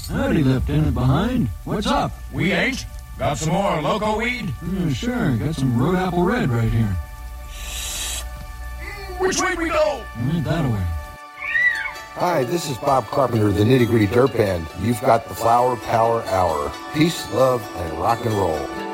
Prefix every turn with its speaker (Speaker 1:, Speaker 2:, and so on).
Speaker 1: Howdy, Lieutenant Behind. What's up?
Speaker 2: We ain't. Got some more loco weed?
Speaker 1: Sure, got some road apple red right here.
Speaker 2: Which way we go?
Speaker 1: That way.
Speaker 3: Hi, this is Bob Carpenter, the Nitty Gritty Dirt Band. You've got the Flower Power Hour. Peace, love, and rock and roll.